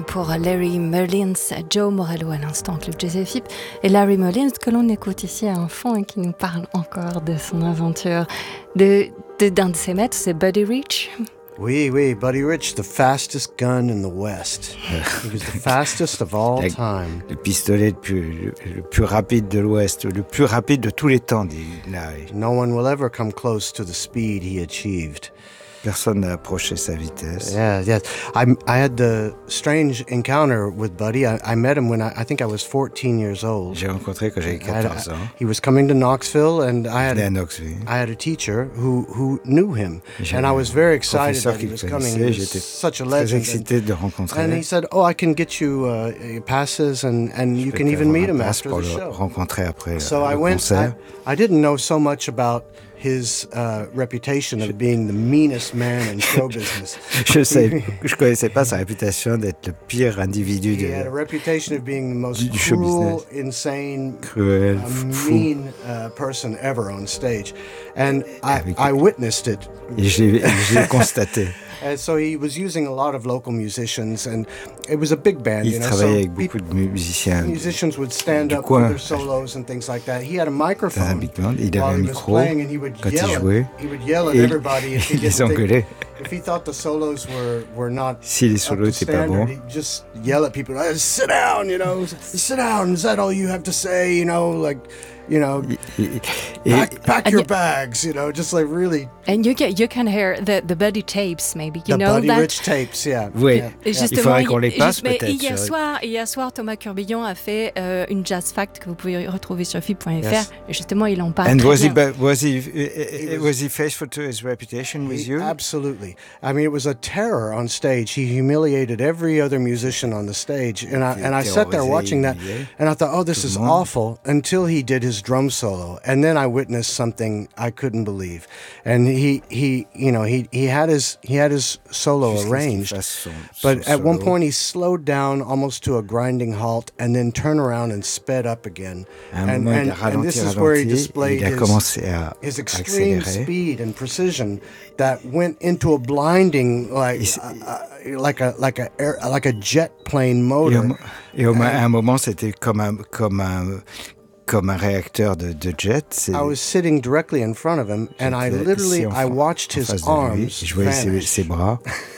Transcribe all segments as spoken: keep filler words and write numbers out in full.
pour Larry Mullins, Joe Morello à l'instant, Club Jazz F I P, et Larry Mullins que l'on écoute ici à un fond et qui nous parle encore de son aventure. De, de, d'un de ses maîtres, c'est Buddy Rich. Oui, oui, Buddy Rich, the fastest gun in the West. He was the fastest of all La, time. Le pistolet le plus, le, le plus rapide de l'Ouest, le plus rapide de tous les temps, dit Larry. No one will ever come close to the speed he achieved. Personne n'a approché sa vitesse. Yeah, yes. I I had the strange encounter with Buddy. I, I met him when I, I think I was fourteen years old. J'ai rencontré quand j'avais quatorze ans. He was coming to Knoxville, and I had à Knoxville. I had a teacher who who knew him, and I was very excited that he was coming. He was such a legend. Très excité de rencontrer. And he said, "Oh, I can get you uh, passes, and and you can even meet him after the show." Rencontrer après so le I went. concert. I, I didn't know so much about his uh, reputation of being the meanest man in show business. je sais, je connaissais pas sa réputation d'être le pire individu he de. had a reputation of being the most du, du cruel, insane, cruel, uh, fou. mean uh, person ever on stage, and I, I witnessed it. Et je l'ai, je l'ai constaté. And so he was using a lot of local musicians, and it was a big band. Il you know, travaillait so avec beaucoup de musiciens. Musicians would stand up coin. for their solos and things like that. He had a microphone. Dans un big band, il avait while un he micro was playing, and he would quand yell il jouait. At, he would yell at Et everybody if he il les didn't engueulait. think, if he thought the solos were were not si les solos up to étaient pas standard, bons, he'd just yell at people. "Hey, sit down, you know. Sit down. Is that all you have to say? You know, like." You know, et, et, pack, pack your bags, you know, just like really. And you can, you can hear the, the Buddy tapes, maybe. You the know Buddy that? Rich tapes, yeah. Oui, yeah. Et il faudrait qu'on les passe juste, mais peut-être. Hier soir, hier soir, Thomas Curbillon a fait euh, une Jazz Fact que vous pouvez retrouver sur F I P point F R. Yes. Et justement, il en parle And très was bien. he, was he, he was, was he faithful to his reputation with He, you? Absolutely. I mean, it was a terror on stage. He humiliated every other musician on the stage, and I and I sat there watching that, and I thought, oh, this is awful. Until he did his drum solo, and then I witnessed something I couldn't believe. And he he you know he he had his he had his solo arranged, son, but son at one solo. point he slowed down almost to a grinding halt, and then turned around and sped up again. And, and, and, ralenti, and this is where he displayed il a his, commencé à his extreme accélérer. speed and precision that went into a blinding like uh, uh, like a like a air, like a jet plane motor. Et, au, et au, à un moment, c'était comme un comme un comme un réacteur de, de jet. C'est... I was sitting directly in front of him, and I literally I watched his arms Je voyais ses, ses bras.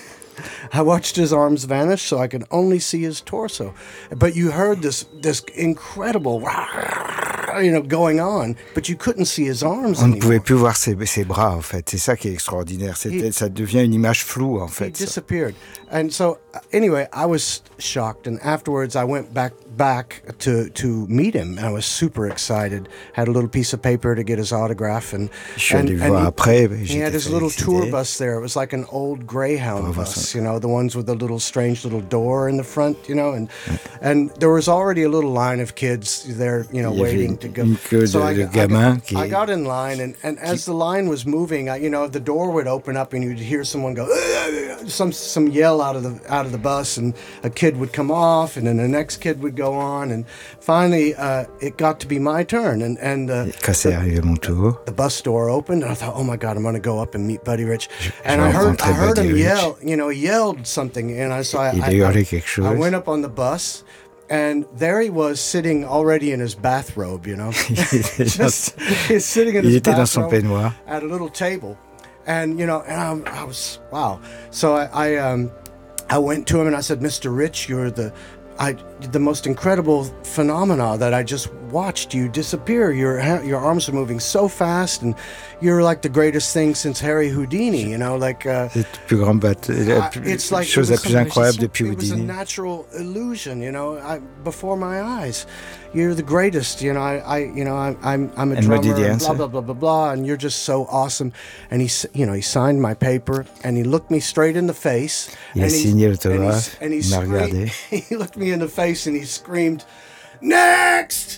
I watched his arms vanish, so I could only see his torso. But you heard this this incredible, you know, going on, but you couldn't see his arms On anymore. ne pouvait plus voir ses, ses bras, en fait. C'est ça qui est extraordinaire. C'était, he, ça devient une image floue, en fait. He disappeared. And so, anyway, I was shocked. And afterwards, I went back back to, to meet him. And I was super excited. Had a little piece of paper to get his autograph. And, Je suis allé and, le voir and après. He, he had his little excité. tour bus there. It was like an old Greyhound bus, you know, the ones with the little strange little door in the front, you know. And and there was already a little line of kids there, you know, waiting to go. So I, de I, got, I got in line, and, and as the line was moving, I, you know, the door would open up, and you'd hear someone go, some some yell out of the out of the bus, and a kid would come off, and then the next kid would go on, and finally uh, it got to be my turn, and and uh, the, mon tour. the bus door opened, and I thought, oh my God, I'm going to go up and meet Buddy Rich, je, and je I heard I heard Buddy him Rich. yell, you know, he yelled something, and I saw Il I, I, I, I went up on the bus. And there he was sitting already in his bathrobe, you know. Just he's sitting in his bathrobe at a little table, and you know, and I, I was wow. So I, I um, I went to him and I said, Mister Rich, you're the, I the most incredible phenomena that I just watched you disappear. Your your arms are moving so fast, and you're like the greatest thing since Harry Houdini. You know, like uh, plus grand bat- la plus, it's like chose la plus incroyable depuis Houdini. It was a natural illusion, you know, I, before my eyes. You're the greatest, you know. I, I you know, I, I'm, I'm a and drummer. What did he and answer? blah blah blah blah blah, and you're just so awesome. And he, you know, he signed my paper, and he looked me straight in the face. Il a and signé l'autographe. And he, il m'a regardé. He looked me in the face, and he screamed, "Next!"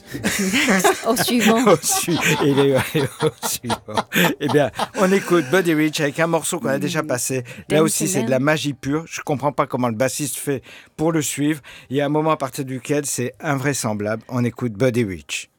Au suivant. Au su- il est au suivant. Eh bien, on écoute Buddy Rich avec un morceau qu'on a déjà passé. Là aussi, c'est de la magie pure. Je comprends pas comment le bassiste fait pour le suivre. Il y a un moment à partir duquel c'est invraisemblable. On écoute Buddy Rich.